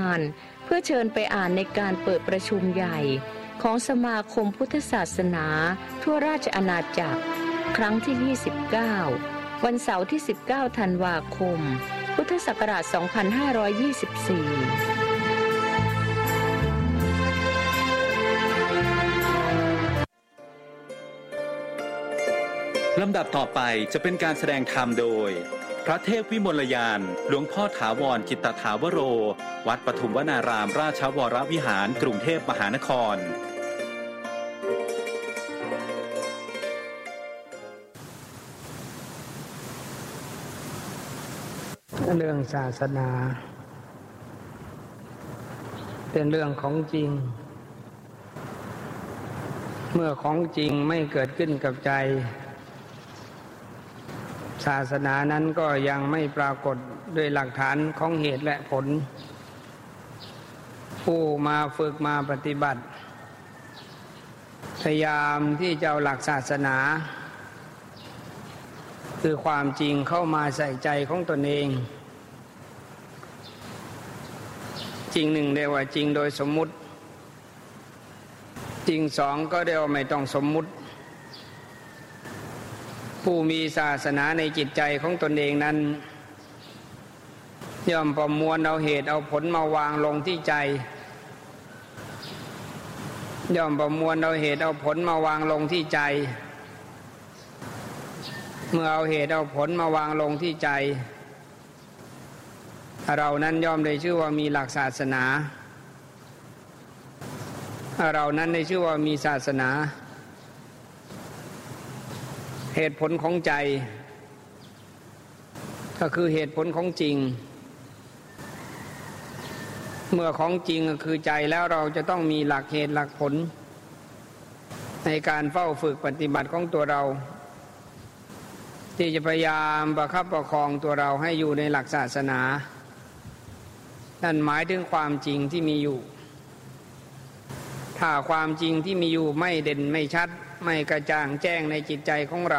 านเพื่อเชิญไปอ่านในการเปิดประชุมใหญ่ของสมาคมพุทธศาสนาทั่วราชอาณาจักรครั้งที่ 29 วันเสาร์ที่ 19 ธันวาคม พุทธศักราช 2524 ลำดับต่อไปจะเป็นการแสดงธรรมโดยพระเทพวิมลยานหลวงพ่อถาวรกิตตถาวโรวัดปทุมวนารามราชวรวิหารกรุงเทพมหานครเรื่องศาสนาเป็นเรื่องของจริงเมื่อของจริงไม่เกิดขึ้นกับใจศาสนานั้นก็ยังไม่ปรากฏด้วยหลักฐานของเหตุและผลผู้มาฝึกมาปฏิบัติพยายามที่จะเอาหลักศาสนาคือความจริงเข้ามาใส่ใจของตนเองจริงหนึ่งเรียกว่าจริงโดยสมมุติจริงสองก็เรียกว่าไม่ต้องสมมุติผู้มีศาสนาในจิตใจของตนเองนั้นย่อมประมวลเอาเหตุเอาผลมาวางลงที่ใจย่อมประมวลเอาเหตุเอาผลมาวางลงที่ใจเมื่อเอาเหตุเอาผลมาวางลงที่ใจเรานั้นย่อมได้ชื่อว่ามีหลักศาสนาเรานั้นได้ชื่อว่ามีศาสนาเหตุผลของใจก็คือเหตุผลของจริงเมื่อของจริงก็คือใจแล้วเราจะต้องมีหลักเหตุหลักผลในการเฝ้าฝึกปฏิบัติของตัวเราที่จะพยายามประคับประคองตัวเราให้อยู่ในหลักศาสนานั่นหมายถึงความจริงที่มีอยู่ถ้าความจริงที่มีอยู่ไม่เด่นไม่ชัดไม่กระจ่างแจ้งในจิตใจของเรา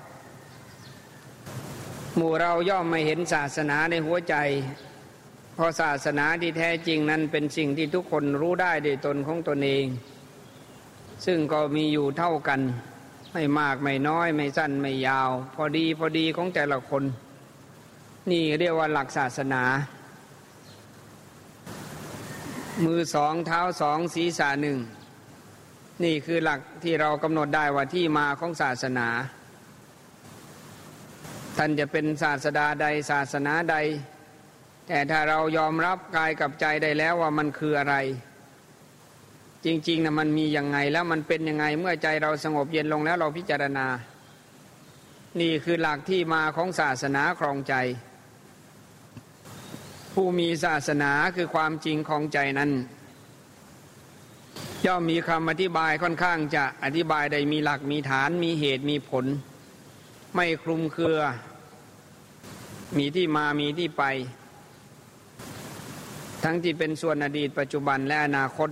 หมู่เราย่อมไม่เห็นศาสนาในหัวใจเพราะศาสนาที่แท้จริงนั้นเป็นสิ่งที่ทุกคนรู้ได้ด้วยตนของตนเองซึ่งก็มีอยู่เท่ากันไม่มากไม่น้อยไม่สั้นไม่ยาวพอดีของแต่ละคนนี่เรียกว่าหลักศาสนามือสองเท้าสองศีรษะหนึ่งนี่คือหลักที่เรากำหนดได้ว่าที่มาของศาสนาท่านจะเป็นศาสดาใดศาสนาใดแต่ถ้าเรายอมรับกายกับใจได้แล้วว่ามันคืออะไรจริงๆนะมันมียังไงแล้วมันเป็นยังไงเมื่อใจเราสงบเย็นลงแล้วเราพิจารณานี่คือหลักที่มาของศาสนาครองใจผู้มีศาสนาคือความจริงของใจนั้นย่อมมีคำอธิบายค่อนข้างจะอธิบายได้มีหลักมีฐานมีเหตุมีผลไม่คลุมเครือมีที่มามีที่ไปทั้งที่เป็นส่วนอดีตปัจจุบันและอนาคต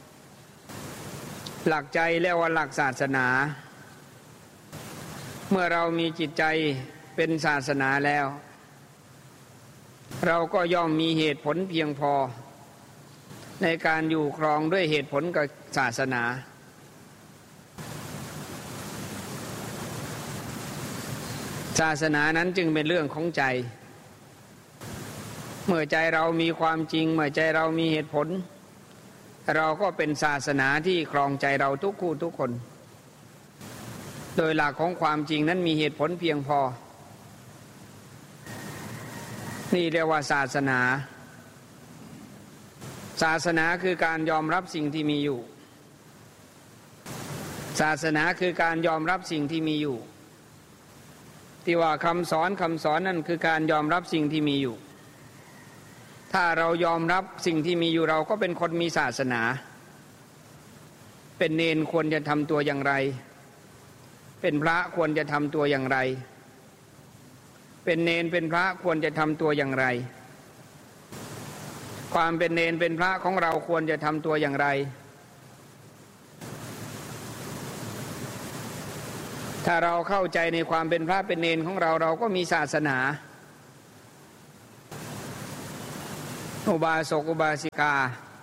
หลักใจเรียกว่าหลักศาสนาเมื่อเรามีจิตใจเป็นศาสนาแล้วเราก็ย่อมมีเหตุผลเพียงพอในการอยู่ครองด้วยเหตุผลกับศาสนาศาสนานั้นจึงเป็นเรื่องของใจเมื่อใจเรามีความจริงเมื่อใจเรามีเหตุผลเราก็เป็นศาสนาที่ครองใจเราทุกคู่ทุกคนโดยหลักของความจริงนั้นมีเหตุผลเพียงพอนี่เรียกว่าศาสนาศาสนาคือการยอมรับสิ่งที่มีอยู่ศาสนาคือการยอมรับสิ่งที่มีอยู่ที่ว่าคำสอนนั่นคือการยอมรับสิ่งที่มีอยู่ถ้าเรายอมรับสิ่งที่มีอยู่เราก็เป็นคนมีศาสนาเป็นเณรควรจะทำตัวอย่างไรเป็นพระควรจะทำตัวอย่างไรเป็นเณรเป็นพระควรจะทำตัวอย่างไรความเป็นเณรเป็นพระของเราควรจะทำตัวอย่างไรถ้าเราเข้าใจในความเป็นพระเป็นเณรของเราเราก็มีศาสนาอุบาสกอุบาสิกา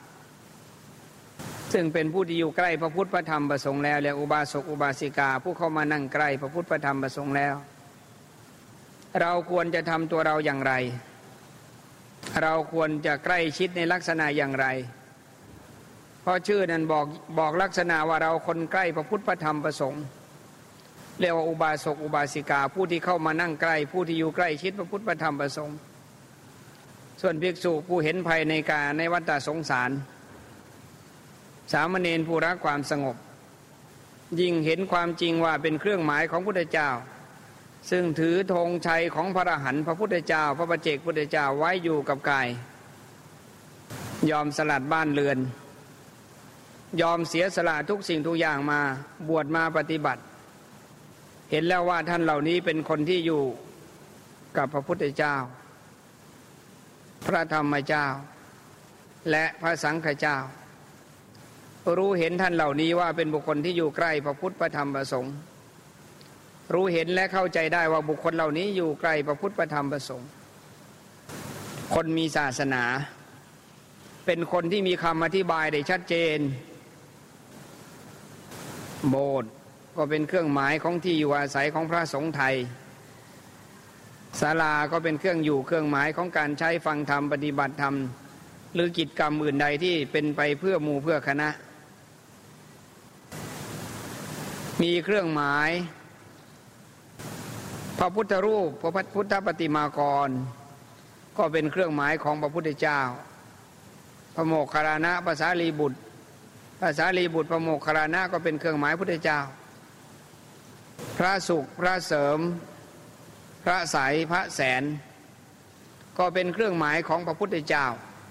ซึ่งเป็นผู้ที่อยู่ใกล้พระพุทธพระธรรมพระสงฆ์แล้วเรียกอุบาสกอุบาสิกาผู้เข้ามานั่งใกล้พระพุทธพระธรรมพระสงฆ์แล้วเราควรจะทำตัวเราอย่างไรเราควรจะใกล้ชิดในลักษณะอย่างไรเพราะชื่อนั้นบอกลักษณะว่าเราคนใกล้พระพุทธพระธรรมพระสงฆ์เรียกว่าอุบาสกอุบาสิกาผู้ที่เข้ามานั่งใกล้ผู้ที่อยู่ใกล้ชิดพระพุทธพระธรรมพระสงฆ์ส่วนภิกษุผู้เห็นภัยในวัฏสงสารสามเณรผู้รักความสงบยิ่งเห็นความจริงว่าเป็นเครื่องหมายของพุทธเจ้าซึ่งถือธงชัยของพระอรหันต์พระพุทธเจ้าพระปัจเจกพุทธเจ้าไว้อยู่กับกายยอมสลัดบ้านเรือนยอมเสียสละทุกสิ่งทุกอย่างมาบวชมาปฏิบัติเห็นแล้วว่าท่านเหล่านี้เป็นคนที่อยู่กับพระพุทธเจ้าพระธรรมเจ้าและพระสังฆเจ้ารู้เห็นท่านเหล่านี้ว่าเป็นบุคคลที่อยู่ใกล้พระพุทธพระธรรมพระสงฆ์รู้เห็นและเข้าใจได้ว่าบุคคลเหล่านี้อยู่ใกล้พระพุทธพระธรรมพระสงฆ์คนมีศาสนาเป็นคนที่มีคำอธิบายได้ชัดเจนโบสถ์ก็เป็นเครื่องหมายของที่อยู่อาศัยของพระสงฆ์ไทยศาลาก็เป็นเครื่องอยู่เครื่องหมายของการใช้ฟังธรรมปฏิบัติธรรมหรือกิจกรรมอื่นใดที่เป็นไปเพื่อหมู่เพื่อคณะมีเครื่องหมายพระพุทธรูปพระพุทธปฏิมากรก็เป็นเครื่องหมายของพระพุทธเจ้าพระโมคคัลลานะภาษาลีบุตรพระโมคคัลลานะก็เป็นเครื่องหมายพุทธเจ้าพระสุขพระเสริมพระใสพระแสนก็เป็นเครื่องหมายของพระพุทธเจ้า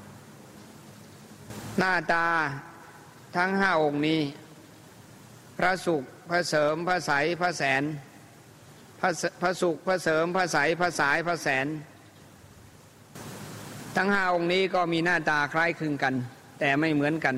หน้าตาทั้ง5องค์นี้พระสุขพระเสริมพระใสพระแสนพระสุขพระเสริมพระใสพระสายพระแสนทั้ง5องค์นี้ก็มีหน้าตาคล้ายคลึงกันแต่ไม่เหมือนกัน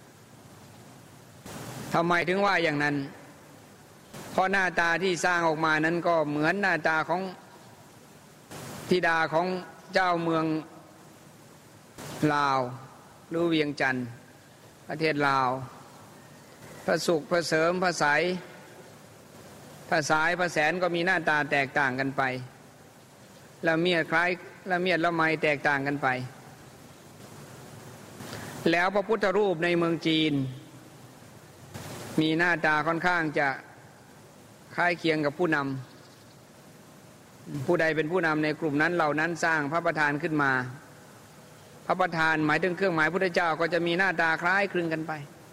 ทำไมถึงว่าอย่างนั้นเพราะหน้าตาที่สร้างออกมานั้นก็เหมือนหน้าตาของธิดาของเจ้าเมืองลาวหรือเวียงจันทร์ประเทศลาวพระสุขพระเสริมพระใสพระสายพระแสนก็มีหน้าตาแตกต่างกันไปละเมียดคล้ายละเมียดละไมแตกต่างกันไปแล้วพระพุทธรูปในเมืองจีนมีหน้าตาค่อนข้างจะคล้ายเคียงกับผู้นำผู้ใดเป็นผู้นำในกลุ่มนั้นเหล่านั้นสร้างพระประธานขึ้นมาพระประธานหมายถึงเครื่องหมายพุทธเจ้าก็จะมีหน้าตาคล้ายคลึงกันไป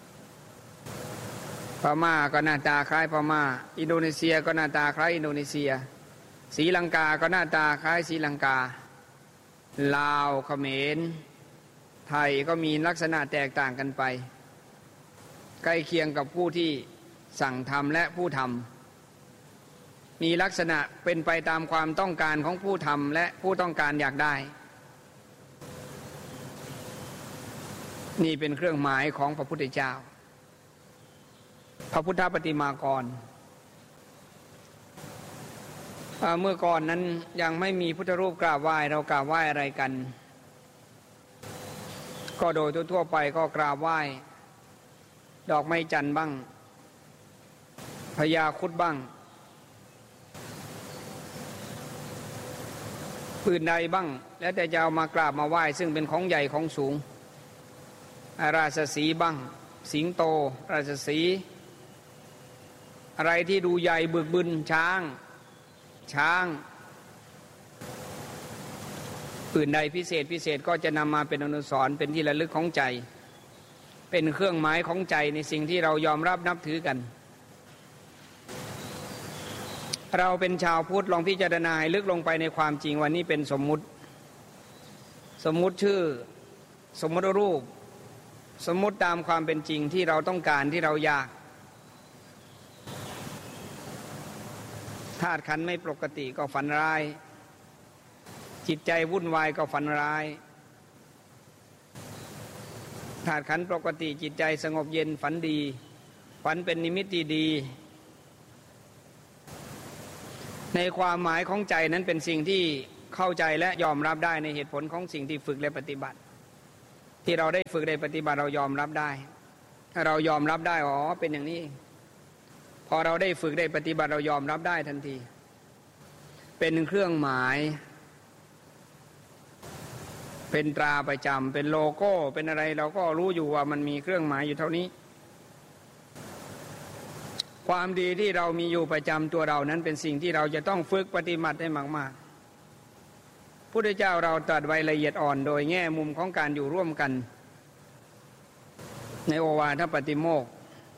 พม่าก็หน้าตาคล้ายพม่าอินโดนีเซียก็หน้าตาคล้ายอินโดนีเซียศรีลังกาก็หน้าตาคล้ายศรีลังกาลาวเขมรไทยก็มีลักษณะแตกต่างกันไปใกล้เคียงกับผู้ที่สั่งทำและผู้ทำมีลักษณะเป็นไปตามความต้องการของผู้ทำและผู้ต้องการอยากได้นี่เป็นเครื่องหมายของพระพุทธเจ้าพระพุทธปฏิมากรเมื่อก่อนนั้นยังไม่มีพุทธรูปกราบไหว้เรากราบไหว้อะไรกันก็โดยทั่วไปก็กราบไหว้ดอกไม้จันทร์บ้างพญาครุฑบ้างอื่นใดบ้างแล้วแต่จะเอามากราบมาไหว้ซึ่งเป็นของใหญ่ของสูงราชสีห์บ้างสิงโตราชสีห์อะไรที่ดูใหญ่บึกบึนช้างอื่นใดพิเศษก็จะนำมาเป็นอนุสรณ์เป็นที่ระลึกของใจเป็นเครื่องหมายของใจในสิ่งที่เรายอมรับนับถือกันเราเป็นชาวพุทธลองพิจารณาให้ลึกลงไปในความจริงวันนี้เป็นสมมุติชื่อสมมุติรูปสมมุติตามความเป็นจริงที่เราต้องการที่เราอยากธาตุขันธ์ไม่ปกติก็ฝันร้ายจิตใจวุ่นวายก็ฝันร้ายธาตุขันธ์ปกติจิตใจสงบเย็นฝันดีฝันเป็นนิมิตดีในความหมายของใจนั้นเป็นสิ่งที่เข้าใจและยอมรับได้ในเหตุผลของสิ่งที่ฝึกและปฏิบัติที่เราได้ฝึกได้ปฏิบัติเรายอมรับได้ถ้าเรายอมรับได้อ๋อเป็นอย่างนี้พอเราได้ฝึกได้ปฏิบัติเรายอมรับได้ทันทีเป็นเครื่องหมายเป็นตราประจำเป็นโลโก้เป็นอะไรเราก็รู้อยู่ว่ามันมีเครื่องหมายอยู่เท่านี้ความดีที่เรามีอยู่ประจำตัวเรานั้นเป็นสิ่งที่เราจะต้องฝึกปฏิบัติให้มากๆพุทธเจ้าเราตรัสไว้ละเอียดอ่อนโดยแง่มุมของการอยู่ร่วมกันในโอวาทปาติโมกข์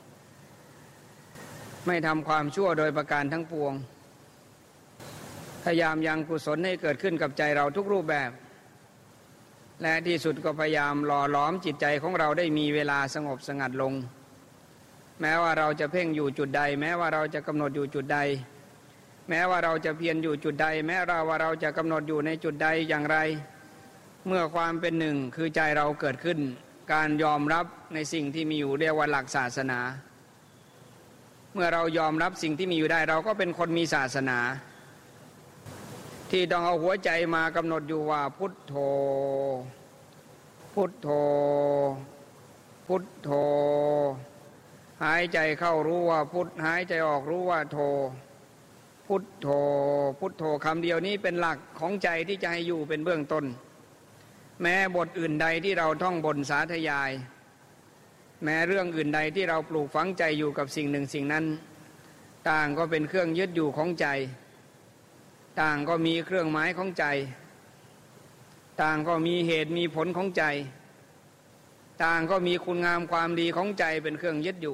ไม่ทำความชั่วโดยประการทั้งปวงพยายามยังกุศลให้เกิดขึ้นกับใจเราทุกรูปแบบและที่สุดก็พยายามหล่อหลอมจิตใจของเราได้มีเวลาสงบสงัดลงแม้ว่าเราจะเพ่งอยู่จุดใดแม้ว่าเราจะกำหนดอยู่จุดใดแม้ว่าเราจะเพียรอยู่จุดใดแม้ว่าเราจะกำหนดอยู่ในจุดใดอย่างไรเมื่อความเป็นหนึ่งคือใจเราเกิดขึ้นการยอมรับในสิ่งที่มีอยู่เรียกว่าหลักศาสนาเมื่อเรายอมรับสิ่งที่มีอยู่ได้เราก็เป็นคนมีศาสนาที่ต้องเอาหัวใจมากำหนดอยู่ว่าพุทโธพุทโธพุทโธหายใจเข้ารู้ว่าพุทหายใจออกรู้ว่าโธพุทโธพุทโธคำเดียวนี้เป็นหลักของใจที่จะให้อยู่เป็นเบื้องต้นแม้บทอื่นใดที่เราท่องบนสาธยายแม้เรื่องอื่นใดที่เราปลูกฝังใจอยู่กับสิ่งหนึ่งสิ่งนั้นต่างก็เป็นเครื่องยึดอยู่ของใจต่างก็มีเครื่องหมายของใจต่างก็มีเหตุมีผลของใจต่างก็มีคุณงามความดีของใจเป็นเครื่องยึดอยู่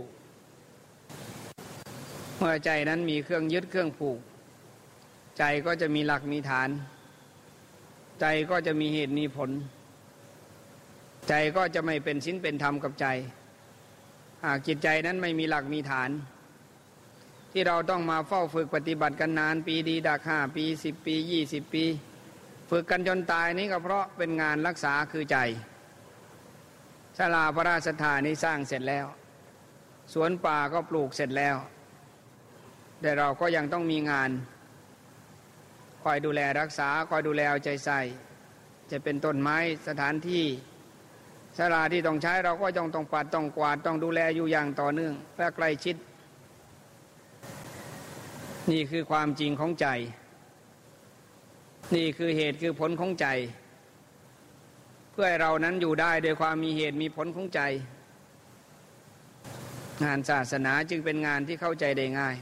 เมื่อใจนั้นมีเครื่องยึดเครื่องผูกใจก็จะมีหลักมีฐานใจก็จะมีเหตุมีผลใจก็จะไม่เป็นศีลเป็นธรรมกับใจหากจิตใจนั้นไม่มีหลักมีฐานที่เราต้องมาเฝ้าฝึกปฏิบัติกันนานปีดีดัก5 ปี10 ปี20 ปีฝึกกันจนตายนี้ก็เพราะเป็นงานรักษาคือใจศาลาพระราชทานนี้สร้างเสร็จแล้วสวนป่าก็ปลูกเสร็จแล้วแต่เราก็ยังต้องมีงานคอยดูแลรักษาคอยดูแลเอาใจใส่จะเป็นต้นไม้สถานที่ศาลาที่ต้องใช้เราก็ต้องปัดต้องกวาดต้องดูแลอยู่อย่างต่อเนื่องและใกล้ชิดนี่คือความจริงของใจนี่คือเหตุคือผลของใจเพื่อให้เรานั้นอยู่ได้โดยความมีเหตุมีผลของใจงานศาสนาจึงเป็นงานที่เข้าใจได้ง่าย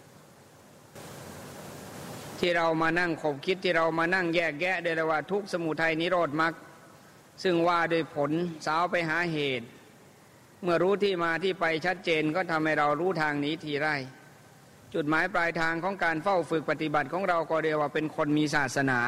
ที่เรามานั่งขบคิดที่เรามานั่งแยกแยะได้เลยว่าทุกข์สมุทัยนิโรธมรรคซึ่งว่าโดยผลสาวไปหาเหตุเมื่อรู้ที่มาที่ไปชัดเจนก็ทำให้เรารู้ทางหนีทีไร่จุดหมายปลายทางของการเฝ้าฝึกปฏิบัติของเราก็เรียกว่าเป็นคนมีศาสนา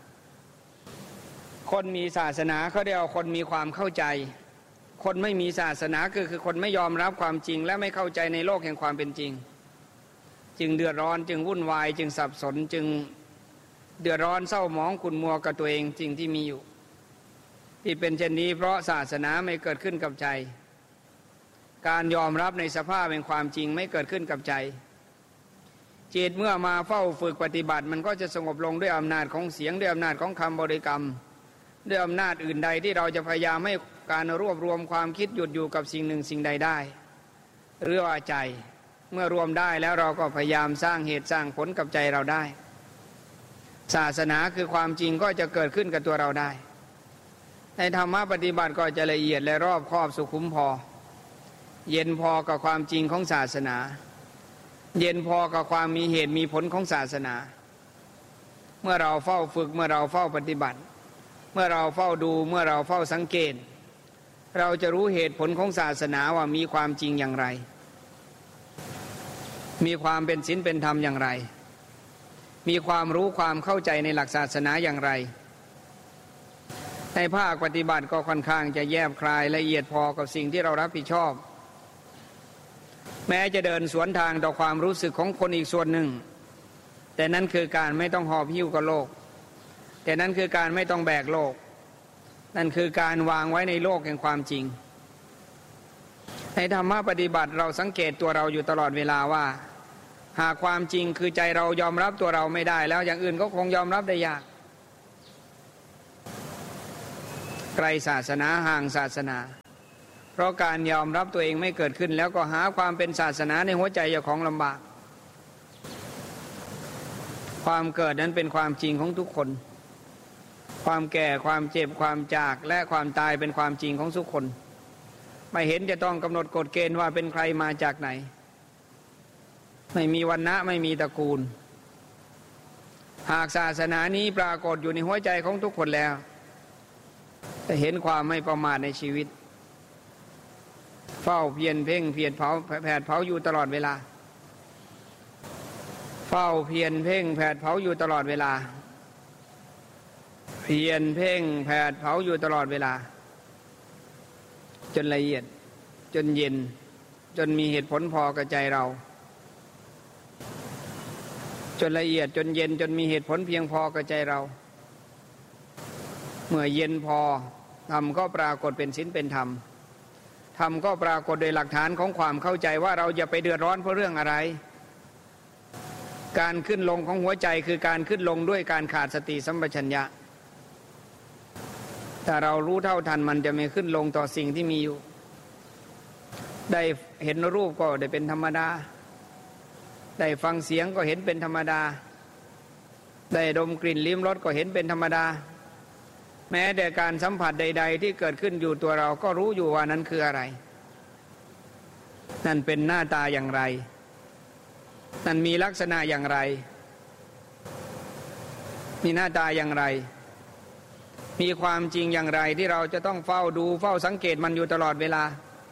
คนมีศาสนาเขาเรียกว่าคนมีความเข้าใจคนไม่มีศาสนาคือคนไม่ยอมรับความจริงและไม่เข้าใจในโลกแห่งความเป็นจริงจึงเดือดร้อนจึงวุ่นวายจึงสับสนจึงเดือดร้อนเศร้าหมองขุ่นมัวกับตัวเองจริงที่มีอยู่ที่เป็นเช่นนี้เพราะศาสนาไม่เกิดขึ้นกับใจการยอมรับในสภาพแห่งความจริงไม่เกิดขึ้นกับใจจิตเมื่อมาเฝ้าฝึกปฏิบัติมันก็จะสงบลงด้วยอำนาจของเสียงด้วยอำนาจของคำบริกรรมด้วยอำนาจอื่นใดที่เราจะพยายามให้การรวบรวมความคิดหยุดอยู่กับสิ่งหนึ่งสิ่งใดได้หรือว่าใจเมื่อรวมได้แล้วเราก็พยายามสร้างเหตุสร้างผลกับใจเราได้ศาสนาคือความจริงก็จะเกิดขึ้นกับตัวเราได้ในธรรมะปฏิบัติก็จะละเอียดและรอบคอบสุขุมพอเย็นพอกับความจริงของศาสนาเย็นพอกับความมีเหตุมีผลของศาสนาเมื่อเราเฝ้าฝึกเมื่อเราเฝ้าปฏิบัติเมื่อเราเฝ้าดูเมื่อเราเฝ้าสังเกตเราจะรู้เหตุผลของศาสนาว่ามีความจริงอย่างไรมีความเป็นศีลเป็นธรรมอย่างไรมีความรู้ความเข้าใจในหลักศาสนาอย่างไรในภาคปฏิบัติก็ค่อนข้างจะแยบคลายละเอียดพอกับสิ่งที่เรารับผิดชอบแม้จะเดินสวนทางต่อความรู้สึกของคนอีกส่วนหนึ่งแต่นั้นคือการไม่ต้องหอบหิ้วกับโลกแต่นั้นคือการไม่ต้องแบกโลกนั่นคือการวางไว้ในโลกแห่งความจริงในธรรมะปฏิบัติเราสังเกตตัวเราอยู่ตลอดเวลาว่าหากความจริงคือใจเรายอมรับตัวเราไม่ได้แล้วอย่างอื่นก็คงยอมรับได้ยากไกลศาสนาห่างศาสนาเพราะการยอมรับตัวเองไม่เกิดขึ้นแล้วก็หาความเป็นศาสนาในหัวใจเจ้าของลำบากความเกิดนั้นเป็นความจริงของทุกคนความแก่ความเจ็บความจากและความตายเป็นความจริงของทุกคนไม่เห็นจะต้องกำหนดกฎเกณฑ์ว่าเป็นใครมาจากไหนไม่มีวรรณะไม่มีตระกูลหากศาสนานี้ปรากฏอยู่ในหัวใจของทุกคนแล้วจะเห็นความไม่ประมาทในชีวิตเฝ้าเพียรเพ่งเพียรเผาแผดเผาอยู่ตลอดเวลาเฝ้าเพียรเพ่งแผดเผาอยู่ตลอดเวลาเพียรเพ่งแผดเผาอยู่ตลอดเวลาจนละเอียดจนเย็นจนมีเหตุผลพอกับใจเราจนละเอียดจนเย็นจนมีเหตุผลเพียงพอกับใจเราเมื่อเย็นพอธรรมก็ปรากฏเป็นศีลเป็นธรรมธรรมก็ปรากฏโดยหลักฐานของความเข้าใจว่าเราอย่าไปเดือดร้อนเพราะเรื่องอะไรการขึ้นลงของหัวใจคือการขึ้นลงด้วยการขาดสติสัมปชัญญะถ้าเรารู้เท่าทันมันจะไม่ขึ้นลงต่อสิ่งที่มีอยู่ได้เห็นรูปก็ได้เป็นธรรมดาได้ฟังเสียงก็เห็นเป็นธรรมดาได้ดมกลิ่นลิ้มรสก็เห็นเป็นธรรมดาแม้แต่การสัมผัสใดๆที่เกิดขึ้นอยู่ตัวเราก็รู้อยู่ว่านั้นคืออะไรนั่นเป็นหน้าตาอย่างไรนั่นมีลักษณะอย่างไรมีหน้าตาอย่างไรมีความจริงอย่างไรที่เราจะต้องเฝ้าดูเฝ้าสังเกตมันอยู่ตลอดเวลา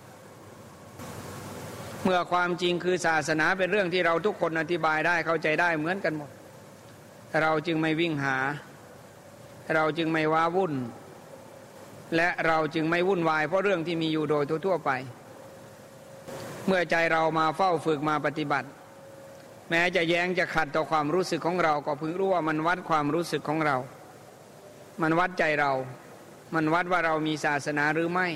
เมื่อความจริงคือศาสนาเป็นเรื่องที่เราทุกคนอธิบายได้เข้าใจได้เหมือนกันหมดเราจึงไม่วิ่งหาเราจึงไม่ว้าวุ่นและเราจึงไม่วุ่นวายเพราะเรื่องที่มีอยู่โดยทั่วไปเมื่อใจเรามาเฝ้าฝึกมาปฏิบัติแม้จะแย้งจะขัดต่อความรู้สึกของเราก็พึงรู้ว่ามันวัดความรู้สึกของเรามันวัดใจเรามันวัดว่าเรามีศาสนาหรือไม่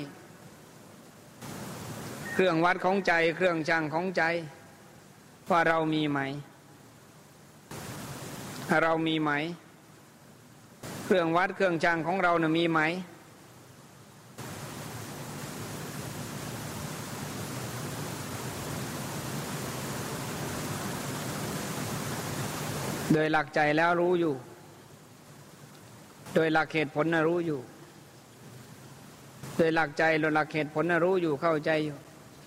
เครื่องวัดของใจเครื่องชั่งของใจว่าเรามีไหมเรามีไหมเครื่องวัดเครื่องชั่งของเราเนี่ยมีไหมโดยหลักใจแล้วรู้อยู่โดยหลักเหตุผลน่ะรู้อยู่โดยหลักใจโดยหลักเหตุผลน่ะรู้อยู่เข้าใจอยู่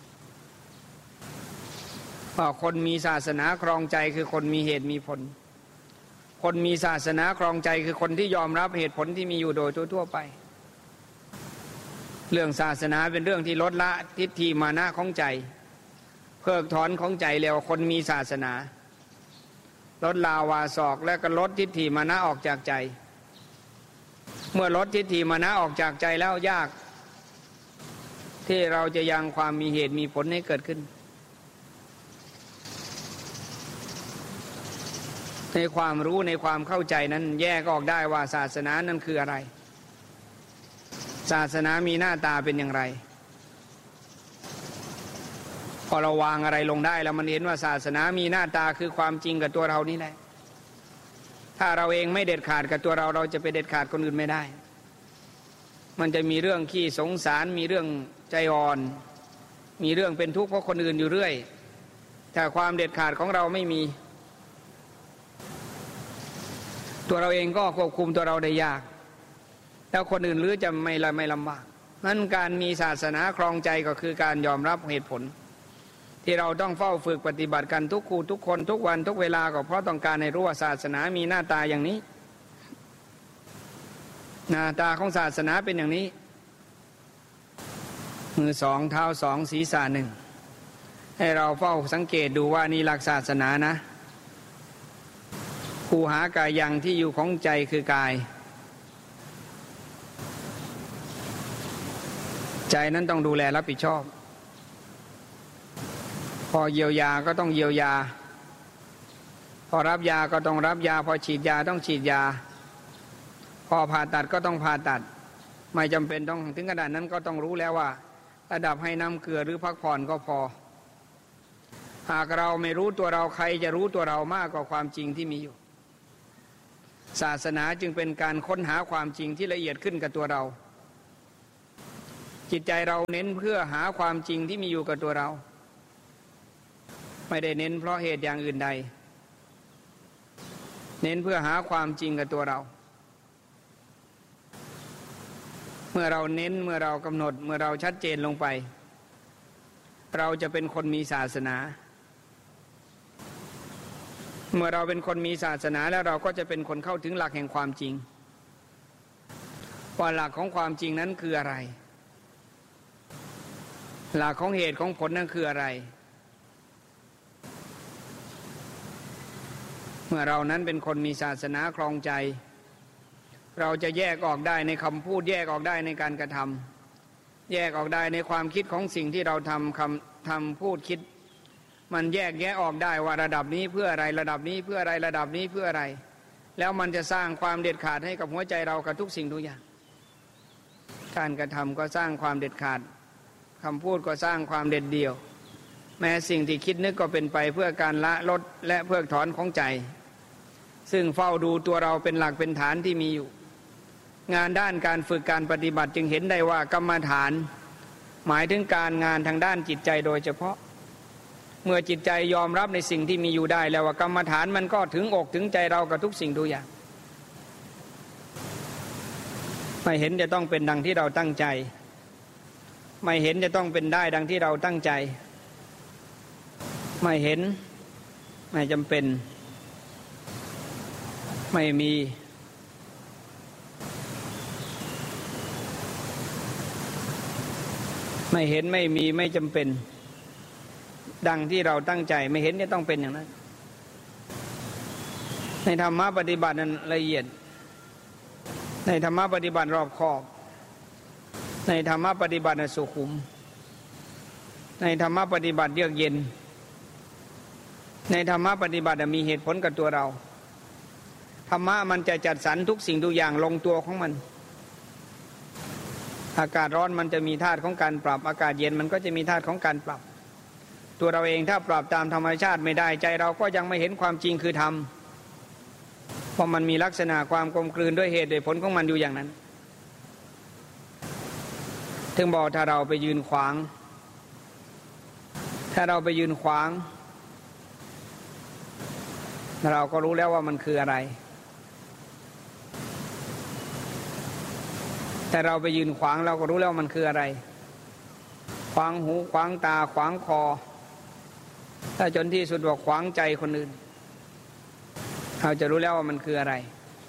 ว่าคนมีศาสนาครองใจคือคนมีเหตุมีผลคนมีศาสนาครองใจคือคนที่ยอมรับเหตุผลที่มีอยู่โดยทั่วไปเรื่องศาสนาเป็นเรื่องที่ลดละทิฏฐิมานะของใจเพิกถอนของใจแล้วคนมีศาสนาลดลาวาสอกและก็ลดทิฏฐิมานะออกจากใจเมื่อลดทิฏฐิมานะออกจากใจแล้วยากที่เราจะยังความมีเหตุมีผลให้เกิดขึ้นในความรู้ในความเข้าใจนั้นแยกออกได้ว่าศาสนานั้นคืออะไรศาสนามีหน้าตาเป็นอย่างไรพอเราวางอะไรลงได้แล้วมันเห็นว่าศาสนามีหน้าตาคือความจริงกับตัวเรานี่แหละถ้าเราเองไม่เด็ดขาดกับตัวเราเราจะไปเด็ดขาดคนอื่นไม่ได้มันจะมีเรื่องขี้สงสารมีเรื่องใจอ่อนมีเรื่องเป็นทุกข์เพราะคนอื่นอยู่เรื่อยถ้าความเด็ดขาดของเราไม่มีตัวเราเองก็ควบคุมตัวเราได้ยากแล้วคนอื่นหรือจะไม่ลำบากนั้นการมีศาสนาครองใจก็คือการยอมรับเหตุผลที่เราต้องเฝ้าฝึกปฏิบัติกันทุกคู่ทุกคนทุกวันทุกเวลาก็เพราะต้องการให้รู้ว่าศาสนามีหน้าตาอย่างนี้หน้าตาของศาสนาเป็นอย่างนี้มือสองเท้าสองศีรษะหนึ่งให้เราเฝ้าสังเกตดูว่านี่หลักศาสนานะคูหากายังที่อยู่ของใจคือกายใจนั้นต้องดูแลรับผิดชอบพอเยียวยาก็ต้องเยียวยาพอรับยาก็ต้องรับยาพอฉีดยาต้องฉีดยาพอผ่าตัดก็ต้องผ่าตัดไม่จำเป็นต้องถึงขนาดนั้นก็ต้องรู้แล้วว่าระดับให้น้ำเกลือหรือพักผ่อนก็พอหากเราไม่รู้ตัวเราใครจะรู้ตัวเรามากกว่าความจริงที่มีอยู่ศาสนาจึงเป็นการค้นหาความจริงที่ละเอียดขึ้นกับตัวเราจิตใจเราเน้นเพื่อหาความจริงที่มีอยู่กับตัวเราไม่ได้เน้นเพราะเหตุอย่างอื่นใดเน้นเพื่อหาความจริงกับตัวเราเมื่อเราเน้นเมื่อเรากำหนดเมื่อเราชัดเจนลงไปเราจะเป็นคนมีศาสนาเมื่อเราเป็นคนมีศาสนาแล้วเราก็จะเป็นคนเข้าถึงหลักแห่งความจริงว่าหลักของความจริงนั้นคืออะไรหลักของเหตุของผลนั้นคืออะไรเมื่อเรานั้นเป็นคนมีศาสนาครองใจเราจะแยกออกได้ในคำพูดแยกออกได้ในการกระทำแยกออกได้ในความคิดของสิ่งที่เราทำพูดคิดมันแยกแยะออกได้ว่าระดับนี้เพื่ออะไรระดับนี้เพื่ออะไรระดับนี้เพื่ออะไรแล้วมันจะสร้างความเด็ดขาดให้กับหัวใจเรากับทุกสิ่งทุกอย่างการกระทำก็สร้างความเด็ดขาดคำพูดก็สร้างความเด็ดเดี่ยวแม้สิ่งที่คิดนึกก็เป็นไปเพื่อการละลดและเพิกถอนของใจซึ่งเฝ้าดูตัวเราเป็นหลักเป็นฐานที่มีอยู่งานด้านการฝึกการปฏิบัติจึงเห็นได้ว่ากรรมฐานหมายถึงการงานทางด้านจิตใจโดยเฉพาะเมื่อจิตใจยอมรับในสิ่งที่มีอยู่ได้แล้วว่ากรรมฐานมันก็ถึงอกถึงใจเรากับทุกสิ่งทุกอย่างไม่เห็นจะต้องเป็นดังที่เราตั้งใจไม่เห็นจะต้องเป็นได้ดังที่เราตั้งใจไม่เห็นไม่จำเป็นไม่มีไม่เห็นไม่มีไม่จำเป็นดังที่เราตั้งใจไม่เห็นจะต้องเป็นอย่างนั้นในธรรมะปฏิบัตินั้นละเอียดในธรรมะปฏิบัติรอบคอบในธรรมะปฏิบัติสุขุมในธรรมะปฏิบัติเยือกเย็นในธรรมะปฏิบัติมีเหตุผลกับตัวเราธรรมะมันจะจัดสรรทุกสิ่งทุกอย่างลงตัวของมันอากาศร้อนมันจะมีธาตุของการปรับอากาศเย็นมันก็จะมีธาตุของการปรับตัวเราเองถ้าปรับตามธรรมชาติไม่ได้ใจเราก็ยังไม่เห็นความจริงคือธรรมเพราะมันมีลักษณะความกลมกลืนด้วยเหตุด้วยผลของมันอยู่อย่างนั้นถึงบอกถ้าเราไปยืนขวางเราก็รู้แล้วว่ามันคืออะไรแต่เราไปยืนขวางเราก็รู้แล้วมันคืออะไรขวางหูขวางตาขวางคอถ้าจนที่สุดว่าขวางใจคนอื่นเราจะรู้แล้วว่ามันคืออะไร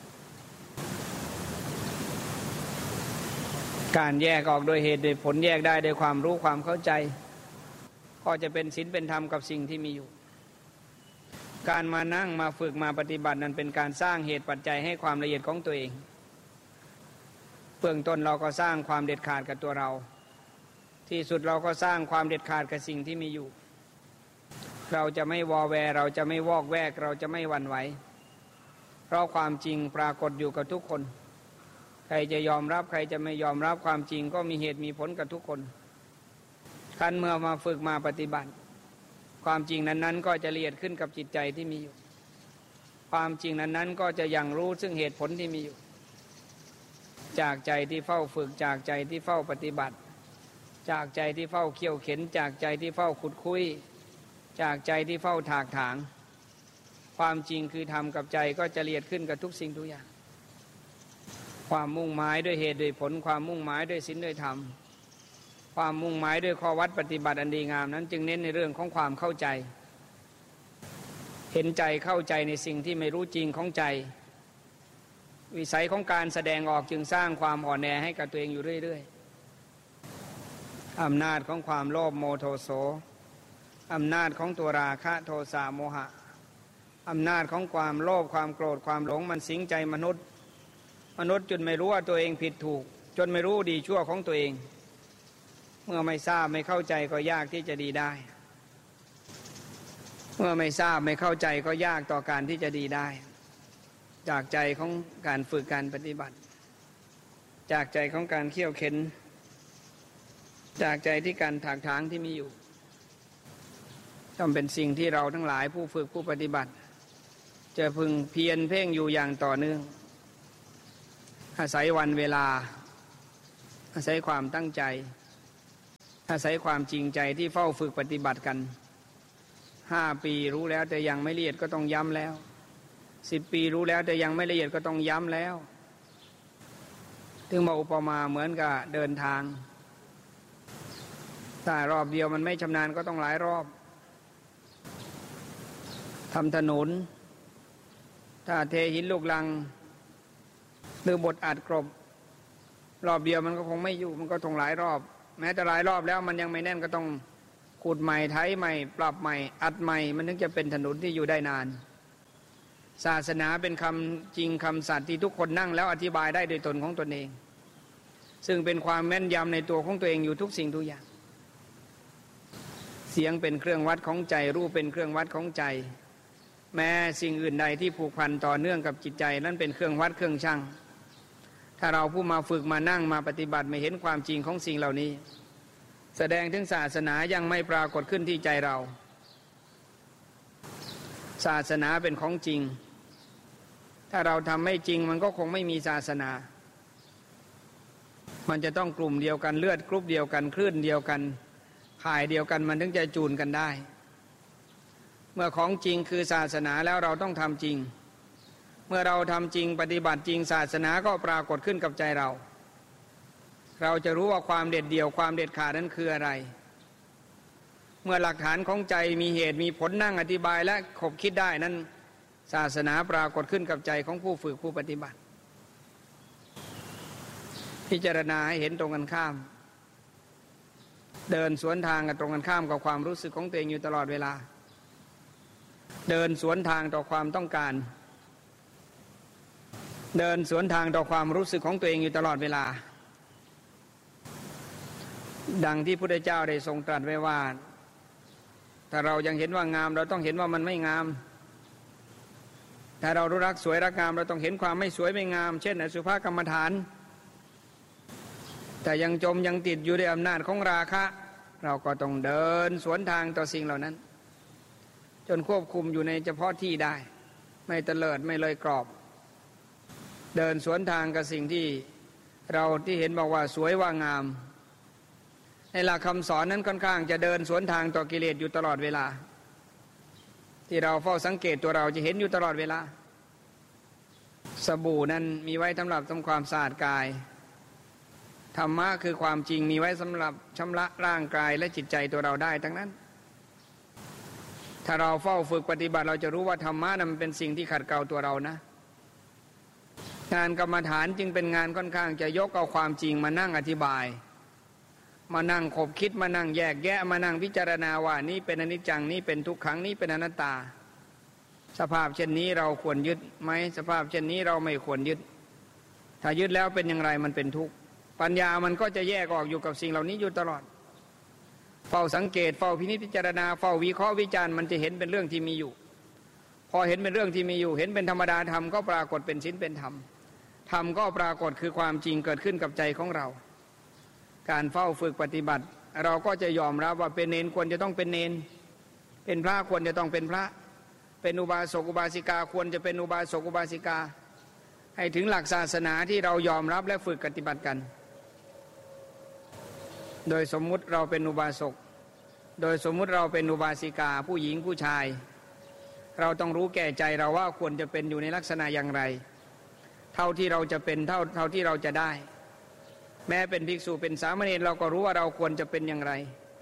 การแยกออกโดยเหตุโดยผลแยกได้โดยความรู้ความเข้าใจก็จะเป็นศีลเป็นธรรมกับสิ่งที่มีอยู่การมานั่งมาฝึกมาปฏิบัตินั้นเป็นการสร้างเหตุปัจจัยให้ความละเอียดของตัวเองเบื้องต้นเราก็สร้างความเด็ดขาดกับตัวเราที่สุดเราก็สร้างความเด็ดขาดกับสิ่งที่มีอยู่เราจะไม่วอแวเราจะไม่วอกแวกเราจะไม่หวั่นไหวเพราะความจริงปรากฏอยู่กับทุกคนใครจะยอมรับใครจะไม่ยอมรับความจริงก็มีเหตุมีผลกับทุกคนคันเมื่อมาฝึกมาปฏิบัติความจริงนั้นๆก็จะละเอียดขึ้นกับจิตใจที่มีอยู่ความจริงนั้นๆก็จะยังรู้ซึ่งเหตุผลที่มีอยู่จากใจที่เฝ้าฝึกจากใจที่เฝ้าปฏิบัติจากใจที่เฝ้าเขี่ยวเข็นจากใจที่เฝ้าขุดคุยจากใจที่เฝ้าถากถางความจริงคือธรรมกับใจก็จะละเอียดขึ้นกับทุกสิ่งทุกอย่างความมุ่งหมายด้วยเหตุด้วยผลความมุ่งหมายด้วยศีลด้วยธรรมความมุ่งหมายด้วยข้อวัดปฏิบัติอันดีงามนั้นจึงเน้นในเรื่องของความเข้าใจเห็นใจเข้าใจในสิ่งที่ไม่รู้จริงของใจวิสัยของการแสดงออกจึงสร้างความอ่อนแอให้กับตัวเองอยู่เรื่อยๆอำนาจของความโลภโมโทโสอำนาจของตัวราคะโทสะโมหะอำนาจของความโลภความโกรธความหลงมันสิงใจมนุษย์จนไม่รู้ว่าตัวเองผิดถูกจนไม่รู้ดีชั่วของตัวเองเมื่อไม่ทราบไม่เข้าใจก็ยากที่จะดีได้เมื่อไม่ทราบไม่เข้าใจก็ยากต่อการที่จะดีได้จากใจของการฝึกการปฏิบัติจากใจของการเขี่ยวเข็นจากใจที่การถากถางที่มีอยู่ต้องเป็นสิ่งที่เราทั้งหลายผู้ฝึกผู้ปฏิบัติจะพึงเพียรเพ่งอยู่อย่างต่อเนื่องอาศัยวันเวลาอาศัยความตั้งใจอาศัยความจริงใจที่เฝ้าฝึกปฏิบัติกัน5 ปีรู้แล้วแต่ยังไม่ละเอียดก็ต้องย้ำแล้ว10 ปีรู้แล้วแต่ยังไม่ละเอียดก็ต้องย้ำแล้วถึงมาอุปมาเหมือนกับเดินทางถ้ารอบเดียวมันไม่ชำนาญก็ต้องหลายรอบทำถนนถ้าเทหินลูกลังหรือบดอัดกรบรอบเดียวมันก็คงไม่อยู่มันก็ต้องหลายรอบแม้แต่หลายรอบแล้วมันยังไม่แน่นก็ต้องขุดใหม่ไถใหม่ปรับใหม่อัดใหม่มันถึงจะเป็นถนนที่อยู่ได้นานศาสนาเป็นคำจริงคำสัตย์ที่ทุกคนนั่งแล้วอธิบายได้โดยตนของตนเองซึ่งเป็นความแม่นยำในตัวของตัวเองอยู่ทุกสิ่งทุกอย่างเสียงเป็นเครื่องวัดของใจรูปเป็นเครื่องวัดของใจแม้สิ่งอื่นใดที่ผูกพันต่อเนื่องกับจิตใจนั้นเป็นเครื่องวัดเครื่องชั่งถ้าเราผู้มาฝึกมานั่งมาปฏิบัติไม่เห็นความจริงของสิ่งเหล่านี้แสดงถึงศาสนายังไม่ปรากฏขึ้นที่ใจเราศาสนาเป็นของจริงถ้าเราทำไม่จริงมันก็คงไม่มีศาสนามันจะต้องกลุ่มเดียวกันเลือดกรุ๊ปเดียวกันคลื่นเดียวกันข่ายเดียวกันมันถึงจะจูนกันได้เมื่อของจริงคือศาสนาแล้วเราต้องทำจริงเมื่อเราทำจริงปฏิบัติจริงศาสนาก็ปรากฏขึ้นกับใจเราเราจะรู้ว่าความเด็ดเดี่ยวความเด็ดขาดนั้นคืออะไรเมื่อหลักฐานของใจมีเหตุมีผลนั่งอธิบายและขบคิดได้นั้นศาสนาปรากฏขึ้นกับใจของผู้ฝึกผู้ปฏิบัติพิจารณาให้เห็นตรงกันข้ามเดินสวนทางกับตรงกันข้ามกับความรู้สึกของตัวเองอยู่ตลอดเวลาเดินสวนทางต่อความต้องการเดินสวนทางต่อความรู้สึกของตัวเองอยู่ตลอดเวลาดังที่พุทธเจ้าได้ทรงตรัสไว้ว่าถ้าเรายังเห็นว่างามเราต้องเห็นว่ามันไม่งามถ้าเรารู้รักสวยรักงามเราต้องเห็นความไม่สวยไม่งามเช่นอสุภกรรมฐานแต่ยังจมยังติดอยู่ในอำนาจของราคะเราก็ต้องเดินสวนทางต่อสิ่งเหล่านั้นจนควบคุมอยู่ในเฉพาะที่ได้ไม่เตลิดไม่เลยกรอบเดินสวนทางกับสิ่งที่เราที่เห็นบอกว่าสวยว่างามในหลักคำสอนนั้นค่อนข้างจะเดินสวนทางต่อกิเลสอยู่ตลอดเวลาที่เราเฝ้าสังเกตตัวเราจะเห็นอยู่ตลอดเวลาสบู่นั้นมีไว้สำหรับทำความสะอาดกายธรรมะคือความจริงมีไว้สำหรับชำระร่างกายและจิตใจตัวเราได้ทั้งนั้นถ้าเราเฝ้าฝึกปฏิบัติเราจะรู้ว่าธรรมะนั้นมันเป็นสิ่งที่ขัดเกลาตัวเรานะงานกรรมฐานจึงเป็นงานค่อนข้างจะยกเอาความจริงมานั่งอธิบายมานั่งขบคิดมานั่งแยกแยะมานั่งพิจารณาว่านี้เป็นอนิจจังนี้เป็นทุกขังนี้เป็นอนัตตาสภาพเช่นนี้เราควรยึดไหมสภาพเช่นนี้เราไม่ควรยึดถ้ายึดแล้วเป็นอย่างไรมันเป็นทุกข์ปัญญามันก็จะแยกออกอยู่กับสิ่งเหล่านี้อยู่ตลอดเฝ้าสังเกตเฝ้าพินิจพิจารณาเฝ้าวิเคราะห์วิจารณ์มันจะเห็นเป็นเรื่องที่มีอยู่พอเห็นเป็นเรื่องที่มีอยู่เห็นเป็นธรรมดาธรรมก็ปรากฏเป็นศีลเป็นธรรมธรรมก็ปรากฏคือความจริงเกิดขึ้นกับใจของเราการเฝ้าฝึกปฏิบัติเราก็จะยอมรับว่าเป็นเณรควรจะต้องเป็นเณรเป็นพระควรจะต้องเป็นพระเป็นอุบาสกอุบาสิกาควรจะเป็นอุบาสกอุบาสิกาให้ถึงหลักศาสนาที่เรายอมรับและฝึกปฏิบัติกันโดยสมมุติเราเป็นอุบาสกโดยสมมุติเราเป็นอุบาสิกาผู้หญิงผู้ชายเราต้องรู้แก่ใจเราว่าควรจะเป็นอยู่ในลักษณะอย่างไรเท่าที่เราจะเป็นเท่าที่เราจะได้แม้เป็นภิกษุเป็นสามเณรเราก็รู้ว่าเราควรจะเป็นอย่างไร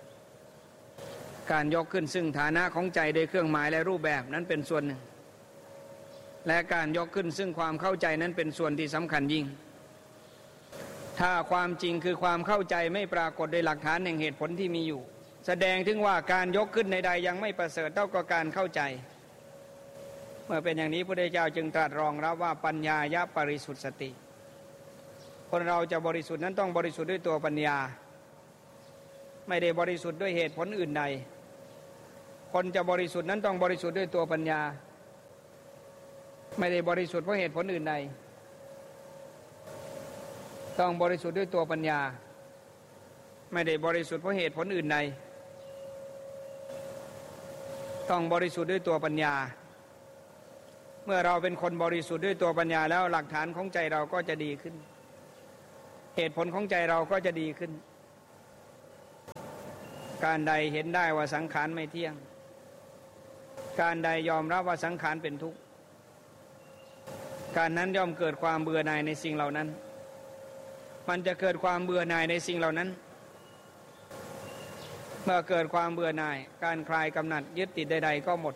การยกขึ้นซึ่งฐานะของใจโดยเครื่องหมายและรูปแบบนั้นเป็นส่วนหนึ่งและการยกขึ้นซึ่งความเข้าใจนั้นเป็นส่วนที่สำคัญยิ่งถ้าความจริงคือความเข้าใจไม่ปรากฏโดยหลักฐานแห่งเหตุผลที่มีอยู่แสดงถึงว่าการยกขึ้นใดๆยังไม่ประเสริฐเท่ากับการเข้าใจเมื่อเป็นอย่างนี้พระพุทธเจ้าจึงตรัสรองรับว่าปัญญายะปริสุทธิสติคนเราจะบริสุทธิ์นั้นต้องบริสุทธิ์ด้วยตัวปัญญาไม่ได้บริสุทธิ์ด้วยเหตุผลอื่นใดคนจะบริสุทธิ์นั้นต้องบริสุทธิ์ด้วยตัวปัญญาไม่ได้บริสุทธิ์เพราะเหตุผลอื่นใดต้องบริสุทธิ์ด้วยตัวปัญญาไม่ได้บริสุทธิ์เพราะเหตุผลอื่นใดต้องบริสุทธิ์ด้วยตัวปัญญาเมื่อเราเป็นคนบริสุทธิ์ด้วยตัวปัญญาแล้วหลักฐานของใจเราก็จะดีขึ้นเหตุผลของใจเราก็จะดีขึ้นการใดเห็นได้ว่าสังขารไม่เที่ยงการใดยอมรับว่าสังขารเป็นทุกข์การนั้นย่อมเกิดความเบื่อหน่ายในสิ่งเหล่านั้นมันจะเกิดความเบื่อหน่ายในสิ่งเหล่านั้นเมื่อเกิดความเบื่อหน่ายการคลายกำหนัดยึดติดใดๆก็หมด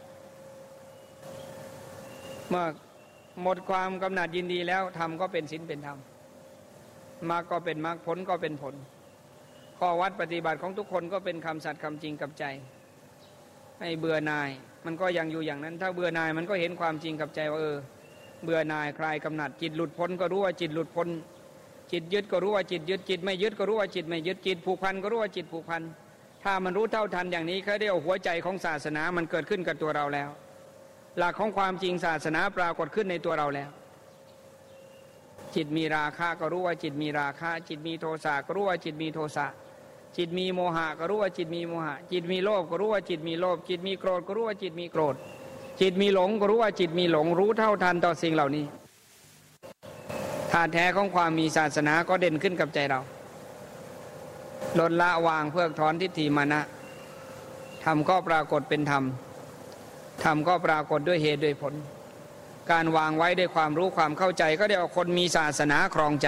เมื่อหมดความกำหนัดยินดีแล้วธรรมก็เป็นศีลเป็นธรรมมรรคก็เป็นมรรคผลก็เป็นผลข้อวัดปฏิบัติของทุกคนก็เป็นคำสัตย์คำจริงกับใจให้เบื่อหน่ายมันก็ยังอยู่อย่างนั้นถ้าเบื่อหน่ายมันก็เห็นความจริงกับใจว่าเบื่อหน่ายคลายกำหนัดจิตหลุดพ้นก็รู้ว่าจิตหลุดพ้นจิตยึดก็รู้ว่าจิตยึดจิตไม่ยึดก็รู้ว่าจิตไม่ยึดจิตผูกพันก็รู้ว่าจิตผูกพันถ้ามันรู้เท่าทันอย่างนี้เขาเรียกว่าหัวใจของศาสนามันเกิดขึ้นกับตัวเราแล้วหลักของความจริงศาสนาปรากฏขึ้นในตัวเราแล้วจิตมีราคะก็รู้ว่าจิตมีราคะจิตมีโทสะก็รู้ว่าจิตมีโทสะจิตมีโมหะก็รู้ว่าจิตมีโมหะจิตมีโลภก็รู้ว่าจิตมีโลภจิตมีโกรธก็รู้ว่าจิตมีโกรธจิตมีหลงก็รู้ว่าจิตมีหลงรู้เท่าทันต่อสิ่งเหล่านี้ธาตุแท้ของความมีศาสนาก็เด่นขึ้นกับใจเราลดละวางเพิกถอนทิฏฐิมานะธรรมก็ปรากฏเป็นธรรมธรรมก็ปรากฏด้วยเหตุด้วยผลการวางไว้ด้วยความรู้ความเข้าใจก็เรียกว่าคนมีศาสนาครองใจ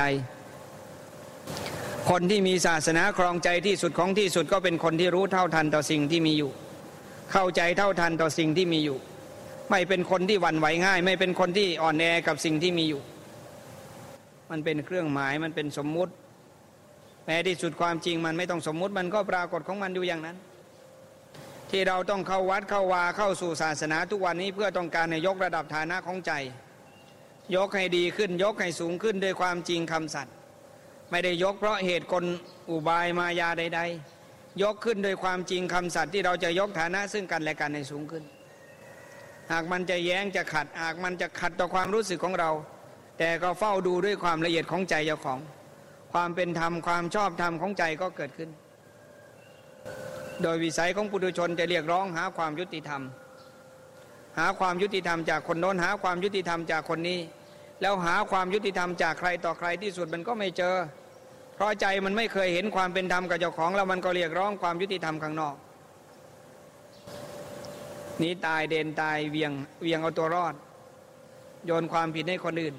คนที่มีศาสนาครองใจที่สุดของที่สุดก็เป็นคนที่รู้เท่าทันต่อสิ่งที่มีอยู่เข้าใจเท่าทันต่อสิ่งที่มีอยู่ไม่เป็นคนที่หวั่นไหวง่ายไม่เป็นคนที่อ่อนแอกับสิ่งที่มีอยู่มันเป็นเครื่องหมายมันเป็นสมมุติแม้ที่สุดความจริงมันไม่ต้องสมมุติมันก็ปรากฏของมันอยู่อย่างนั้นที่เราต้องเข้าวัดเข้าวาเข้าสู่ศาสนาทุกวันนี้เพื่อต้องการให้ยกระดับฐานะของใจยกให้ดีขึ้นยกให้สูงขึ้นด้วยความจริงคำสัตย์ไม่ได้ยกเพราะเหตุกลอุบายมายาใดๆยกขึ้นด้วยความจริงคำสัตย์ที่เราจะยกฐานะซึ่งกันและกันให้สูงขึ้นหากมันจะแย้งจะขัดหากมันจะขัดต่อความรู้สึกของเราแต่ก็เฝ้าดูด้วยความละเอียดของใจเจ้าของความเป็นธรรมความชอบธรรมของใจก็เกิดขึ้นโดยวิสัยของปุถุชนจะเรียกร้องหาความยุติธรรมหาความยุติธรรมจากคนโน้นหาความยุติธรรมจากคนนี้แล้วหาความยุติธรรมจากใครต่อใครที่สุดมันก็ไม่เจอเพราะใจมันไม่เคยเห็นความเป็นธรรมกับเจ้าของแล้วมันก็เรียกร้องความยุติธรรมข้างนอกหนีตายเด่นตายเวียงเอาตัวรอดโยนความผิดให้คนอื่น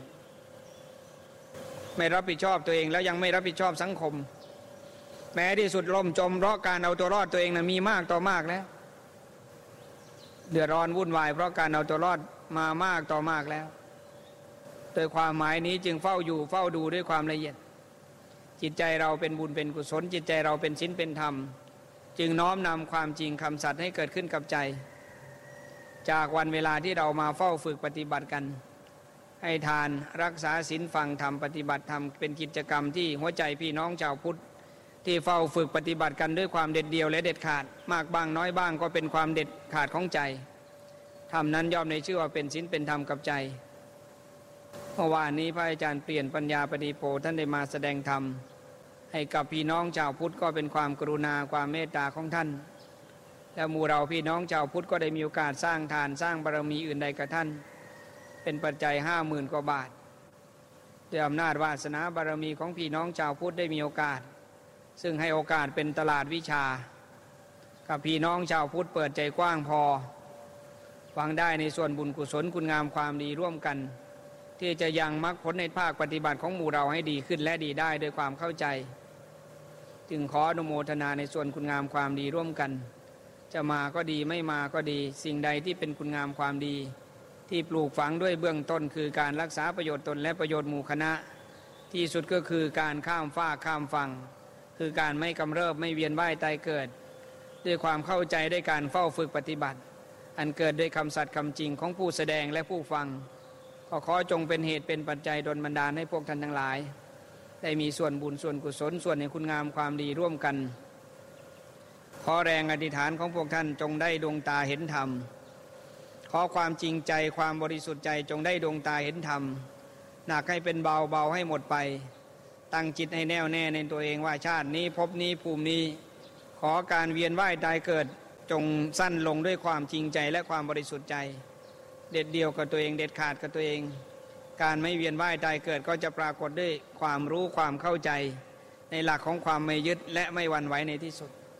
ไม่รับผิดชอบตัวเองแล้วยังไม่รับผิดชอบสังคมแม้ที่สุดล่มจมเพราะการเอาตัวรอดตัวเองมีมากต่อมากแล้วเดือดร้อนวุ่นวายเพราะการเอาตัวรอดมามากต่อมากแล้วโดยความหมายนี้จึงเฝ้าอยู่เฝ้าดูด้วยความละเอียดจิตใจเราเป็นบุญเป็นกุศลจิตใจเราเป็นศีลเป็นธรรมจึงน้อมนำความจริงคำสัตย์ให้เกิดขึ้นกับใจจากวันเวลาที่เรามาเฝ้าฝึกปฏิบัติกันให้ทานรักษาศีลฟังธรรมปฏิบัติธรรมเป็นกิจกรรมที่หัวใจพี่น้องชาวพุทธที่เฝ้าฝึกปฏิบัติกันด้วยความเด็ดเดี่ยวและเด็ดขาดมากบ้างน้อยบ้างก็เป็นความเด็ดขาดของใจธรรมนั้นย่อมในชื่อว่าเป็นศีลเป็นธรรมกับใจเมื่อวานนี้พระอาจารย์เปลี่ยนปัญญาปฏิโภท่านได้มาแสดงธรรมให้กับพี่น้องชาวพุทธก็เป็นความกรุณาความเมตตาของท่านและหมู่เราพี่น้องชาวพุทธก็ได้มีโอกาสสร้างทานสร้างบารมีอื่นใดกับท่านเป็นปัจจัย 50,000 กว่าบาทด้วยอำนาจวาสนาบารมีของพี่น้องชาวพุทธได้มีโอกาสซึ่งให้โอกาสเป็นตลาดวิชากับพี่น้องชาวพุทธเปิดใจกว้างพอฟังได้ในส่วนบุญกุศลคุณงามความดีร่วมกันที่จะยังมรรคผลในภาคปฏิบัติของหมู่เราให้ดีขึ้นและดีได้ด้วยความเข้าใจจึงขออนุโมทนาในส่วนคุณงามความดีร่วมกันจะมาก็ดีไม่มาก็ดีสิ่งใดที่เป็นคุณงามความดีที่ปลูกฝังด้วยเบื้องต้นคือการรักษาประโยชน์ตนและประโยชน์หมู่คณะที่สุดก็คือการข้ามฟ้าข้ามฝั่งคือการไม่กำเริบไม่เวียนว่ายตายเกิดด้วยความเข้าใจได้การเฝ้าฝึกปฏิบัติอันเกิดด้วยคำสัตย์คำจริงของผู้แสดงและผู้ฟังก็ขอจงเป็นเหตุเป็นปัจจัยดลบันดาลให้พวกท่านทั้งหลายได้มีส่วนบุญส่วนกุศลส่วนในคุณงามความดีร่วมกันขอแรงอธิษฐานของพวกท่านจงได้ดวงตาเห็นธรรมขอความจริงใจความบริสุทธิ์ใจจงได้ดวงตาเห็นธรรมหนักให้เป็นเบาเบาให้หมดไปตั้งจิตให้แน่วแน่ในตัวเองว่าชาตินี้ภพนี้ภูมินี้ขอการเวียนว่ายตายเกิดจงสั้นลงด้วยความจริงใจและความบริสุทธิ์ใจเด็ดเดี่ยวกับตัวเองเด็ดขาดกับตัวเองการไม่เวียนว่ายตายเกิดก็จะปรากฏด้วยความรู้ความเข้าใจในหลักของความไม่ยึดและไม่หวั่นไหวในที่สุด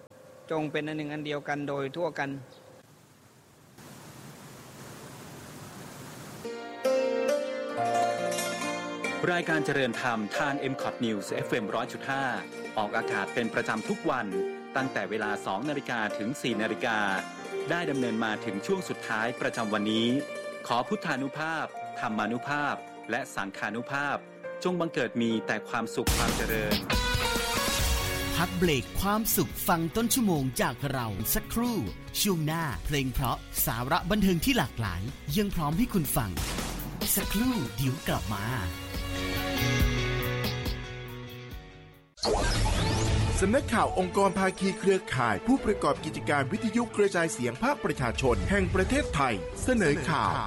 จงเป็นอันหนึ่งอันเดียวกันโดยทั่วกันรายการเจริญธรรมทาง MCOT News FM 100.5 ออกอากาศเป็นประจำทุกวันตั้งแต่เวลา 2 นาฬิกาถึง 4 นาฬิกาได้ดำเนินมาถึงช่วงสุดท้ายประจำวันนี้ขอพุทธานุภาพธรรมานุภาพและสังฆานุภาพจงบังเกิดมีแต่ความสุขความเจริญพักเบรกความสุขฟังต้นชั่วโมงจากเราสักครู่ช่วงหน้าเพลงเพราะสาระบันเทิงที่หลากหลายยังพร้อมให้คุณฟังสักครู่เดี๋ยวกลับมาสำนักข่าวองค์กรภาคีเครือข่ายผู้ประกอบกิจการวิทยุกระจายเสียงภาคประชาชนแห่งประเทศไทยเสนอข่าว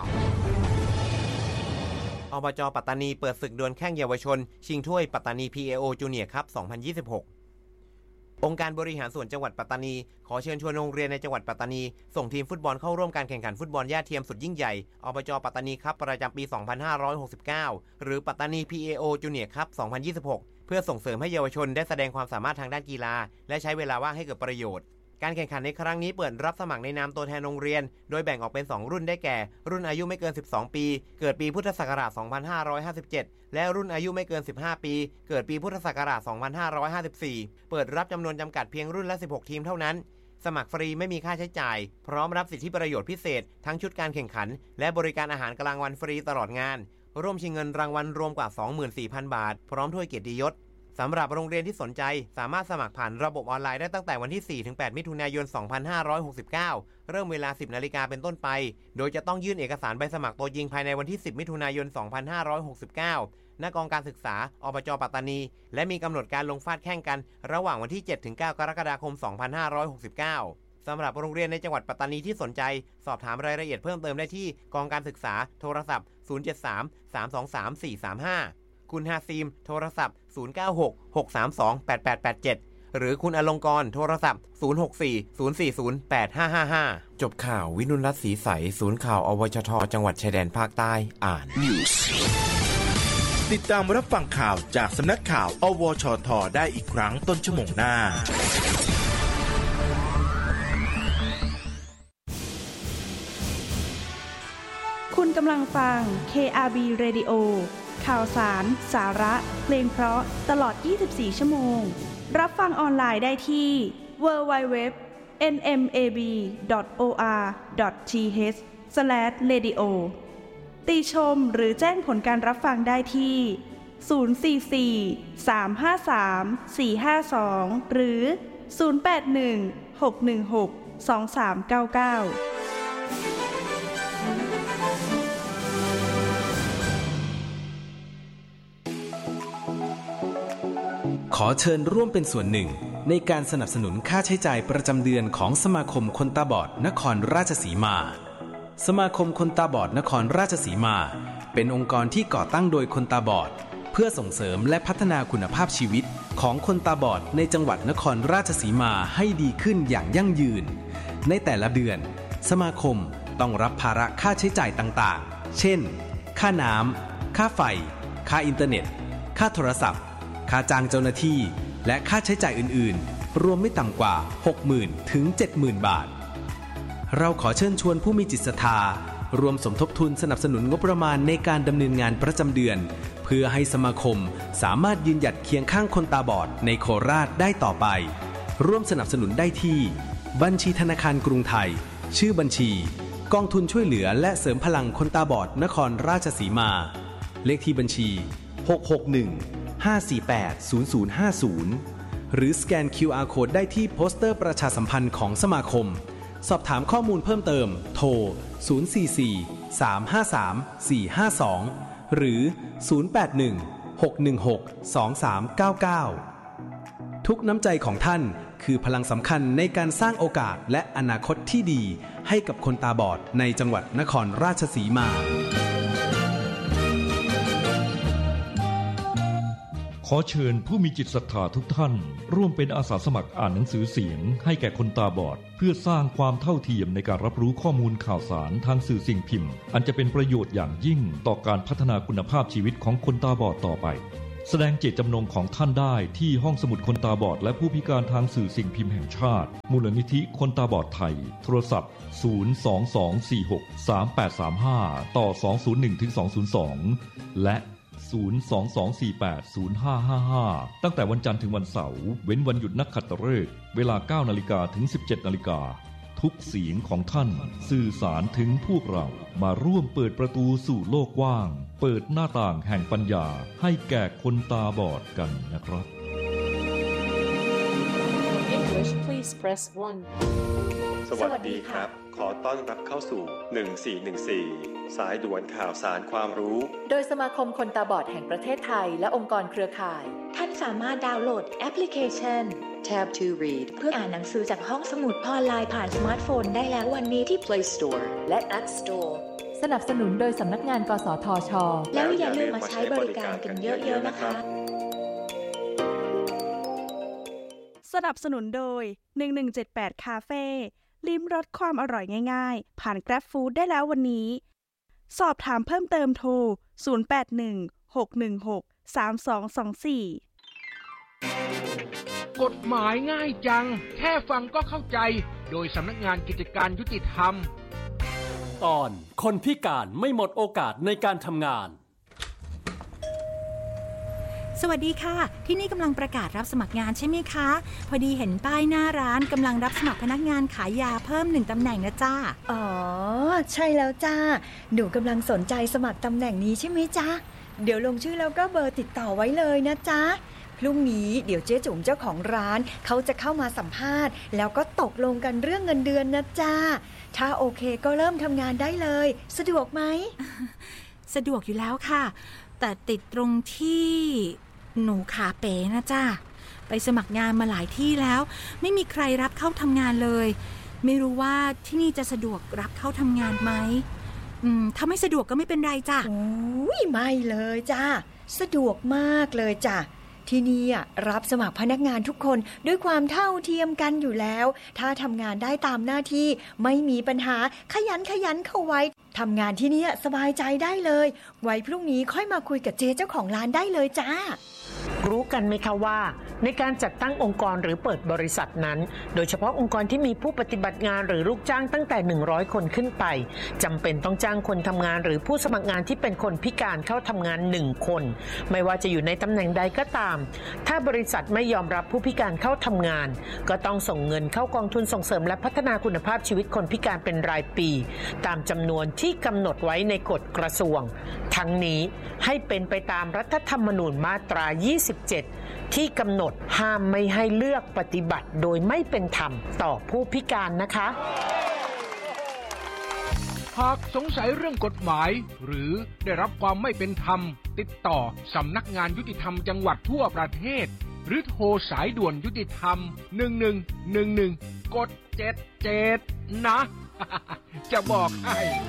อบจ.ปัตตานีเปิดศึกดวลแข่งเยาวชนชิงถ้วยปัตตานี PAO จูเนียร์คัพ 2026 องค์การบริหารส่วนจังหวัดปัตตานีขอเชิญชวนโรงเรียนในจังหวัดปัตตานีส่งทีมฟุตบอลเข้าร่วมการแข่งขันฟุตบอลหญ้าเทียมสุดยิ่งใหญ่อบจ.ปัตตานีคัพประจำปี 2569 หรือปัตตานี PAO จูเนียร์คัพ 2026 เพื่อส่งเสริมให้เยาวชนได้แสดงความสามารถทางด้านกีฬาและใช้เวลาว่างให้เกิดประโยชน์การแข่งขันในครั้งนี้เปิดรับสมัครในนามตัวแทนโรงเรียนโดยแบ่งออกเป็น2รุ่นได้แก่รุ่นอายุไม่เกิน12ปีเกิดปีพุทธศักราช 2557และรุ่นอายุไม่เกิน15ปีเกิดปีพุทธศักราช 2554เปิดรับจำนวนจำกัดเพียงรุ่นละ16ทีมเท่านั้นสมัครฟรีไม่มีค่าใช้จ่ายพร้อมรับสิทธิประโยชน์พิเศษทั้งชุดการแข่งขันและบริการอาหารกลางวันฟรีตลอดงานร่วมชิงเงินรางวัลรวมกว่า 24,000 บาทพร้อมถ้วยเกียรติยศสำหรับโรงเรียนที่สนใจสามารถสมัครผ่านระบบออนไลน์ได้ตั้งแต่วันที่ 4-8 มิถุนายน 2569 เริ่มเวลา 10 นาฬิกาเป็นต้นไปโดยจะต้องยื่นเอกสารใบสมัครตัวจริงภายในวันที่ 10 มิถุนายน 2569 ณ กองการศึกษาอบจ.ปัตตานีและมีกำหนดการลงฟาดแข่งกันระหว่างวันที่ 7-9 กรกฎาคม 2569 สำหรับโรงเรียนในจังหวัดปัตตานีที่สนใจสอบถามรายละเอียดเพิ่มเติมได้ที่กองการศึกษาโทรศัพท์ 073-323-435คุณฮาซีมโทรศัพท์ 096-632-8887 หรือคุณอลงกรณ์โทรศัพท์ 064-040-8555 จบข่าววินุรัตน์ศรีใสศูนย์ข่าวอวชทจังหวัดชายแดนภาคใต้อ่าน News ติดตามรับฟังข่าวจากสำนักข่าวอวชทได้อีกครั้งต้นชั่วโมงหน้าคุณกำลังฟัง KRB Radioข่าวสารสาระเพลงเพราะตลอด24ชั่วโมงรับฟังออนไลน์ได้ที่ www.nmab.or.th/radio ติชมหรือแจ้งผลการรับฟังได้ที่044-353-452หรือ081-616-2399 ขอเชิญร่วมเป็นส่วนหนึ่งในการสนับสนุนค่าใช้จ่ายประจำเดือนของสมาคมคนตาบอดนครราชสีมาสมาคมคนตาบอดนครราชสีมาเป็นองค์กรที่ก่อตั้งโดยคนตาบอดเพื่อส่งเสริมและพัฒนาคุณภาพชีวิตของคนตาบอดในจังหวัดนครราชสีมาให้ดีขึ้นอย่างยั่งยืนในแต่ละเดือนสมาคมต้องรับภาระค่าใช้จ่ายต่างๆเช่นค่าน้ำค่าไฟค่าอินเทอร์เน็ตค่าโทรศัพท์ค่าจ้างเจ้าหน้าที่และค่าใช้จ่ายอื่นๆรวมไม่ต่ำกว่า 60,000 ถึง 70,000 บาทเราขอเชิญชวนผู้มีจิตศรัทธารวมสมทบทุนสนับสนุนงบประมาณในการดำเนินงานประจำเดือนเพื่อให้สมาคมสามารถยืนหยัดเคียงข้างคนตาบอดในโคราชได้ต่อไปร่วมสนับสนุนได้ที่บัญชีธนาคารกรุงไทยชื่อบัญชีกองทุนช่วยเหลือและเสริมพลังคนตาบอดนครราชสีมาเลขที่บัญชี661-548-0050หรือสแกน QR Code ได้ที่โปสเตอร์ประชาสัมพันธ์ของสมาคมสอบถามข้อมูลเพิ่มเติมโทร 044-353-452 หรือ 081-616-2399 ทุกน้ำใจของท่านคือพลังสำคัญในการสร้างโอกาสและอนาคตที่ดีให้กับคนตาบอดในจังหวัดนครราชสีมาขอเชิญผู้มีจิตศรัทธาทุกท่านร่วมเป็นอาสาสมัครอ่านหนังสือเสียงให้แก่คนตาบอดเพื่อสร้างความเท่าเทียมในการรับรู้ข้อมูลข่าวสารทางสื่อสิ่งพิมพ์อันจะเป็นประโยชน์อย่างยิ่งต่อการพัฒนาคุณภาพชีวิตของคนตาบอดต่อไปแสดงเจตจำนงของท่านได้ที่ห้องสมุดคนตาบอดและผู้พิการทางสื่อสิ่งพิมพ์แห่งชาติมูลนิธิคนตาบอดไทยโทรศัพท์022463835ต่อ201-202และ022480555ตั้งแต่วันจันทร์ถึงวันเสาร์เว้นวันหยุดนักขัตฤกษ์เวลา 9:00 นถึง 17:00 นทุกเสียงของท่านสื่อสารถึงพวกเรามาร่วมเปิดประตูสู่โลกกว้างเปิดหน้าต่างแห่งปัญญาให้แก่คนตาบอดกันนะครับ English please press 1 สวัสดีครับขอต้อนรับเข้าสู่1414สายด่วนข่าวสารความรู้โดยสมาคมคนตาบอดแห่งประเทศไทยและองค์กรเครือข่ายท่านสามารถดาวน์โหลดแอปพลิเคชัน Tab to Read เพื่ออ่านหนังสือจากห้องสมุดออนไลน์ผ่านสมาร์ทโฟนได้แล้ววันนี้ที่ Play Store และ App Store สนับสนุนโดยสำนักงานกสทช.แล้วอย่าลืมมาใช้บริการกันเยอะๆนะคะสนับสนุนโดย1178คาเฟ่ลิ้มรสความอร่อยง่ายๆผ่าน Grab Food ได้แล้ววันนี้สอบถามเพิ่มเติมโทร0816163224 กฎหมายง่ายจังแค่ฟังก็เข้าใจโดยสำนักงานกิจการยุติธรรมตอนคนพิการไม่หมดโอกาสในการทำงานสวัสดีค่ะที่นี่กำลังประกาศรับสมัครงานใช่ไหมคะพอดีเห็นป้ายหน้าร้านกำลังรับสมัครพนักงานขายยาเพิ่ม1ตำแหน่งนะจ้าอ๋อใช่แล้วจ้าหนูกำลังสนใจสมัครตำแหน่งนี้ใช่ไหมจ๊ะเดี๋ยวลงชื่อแล้วก็เบอร์ติดต่อไว้เลยนะจ๊ะพรุ่งนี้เดี๋ยวเจ๊จุ๋มเจ้าของร้านเขาจะเข้ามาสัมภาษณ์แล้วก็ตกลงกันเรื่องเงินเดือนนะจ๊ะถ้าโอเคก็เริ่มทำงานได้เลยสะดวกไหมสะดวกอยู่แล้วค่ะแต่ติดตรงที่หนูขาเป๋นะจ้าไปสมัครงานมาหลายที่แล้วไม่มีใครรับเข้าทำงานเลยไม่รู้ว่าที่นี่จะสะดวกรับเข้าทำงานไหมถ้าไม่สะดวกก็ไม่เป็นไรจ้ะโอ้ยไม่เลยจ้าสะดวกมากเลยจ้ะที่นี่รับสมัครพนักงานทุกคนด้วยความเท่าเทียมกันอยู่แล้วถ้าทำงานได้ตามหน้าที่ไม่มีปัญหาขยันเข้าไว้ทำงานที่นี่สบายใจได้เลยไว้พรุ่งนี้ค่อยมาคุยกับเจ๊เจ้าของร้านได้เลยจ้ารู้กันไหมคะว่าในการจัดตั้งองค์กรหรือเปิดบริษัทนั้นโดยเฉพาะองค์กรที่มีผู้ปฏิบัติงานหรือลูกจ้างตั้งแต่100คนขึ้นไปจำเป็นต้องจ้างคนทำงานหรือผู้สมัครงานที่เป็นคนพิการเข้าทำงาน1คนไม่ว่าจะอยู่ในตำแหน่งใดก็ตามถ้าบริษัทไม่ยอมรับผู้พิการเข้าทำงานก็ต้องส่งเงินเข้ากองทุนส่งเสริมและพัฒนาคุณภาพชีวิตคนพิการเป็นรายปีตามจำนวนที่กำหนดไว้ในกฎกระทรวงทั้งนี้ให้เป็นไปตามรัฐธรรมนูญมาตรา27ที่กำหนดห้ามไม่ให้เลือกปฏิบัติโดยไม่เป็นธรรมต่อผู้พิการนะคะหากสงสัยเรื่องกฎหมายหรือได้รับความไม่เป็นธรรมติดต่อสำนักงานยุติธรรมจังหวัดทั่วประเทศหรือโทรสายด่วนยุติธรรม1111กด77นะ จะบอกให้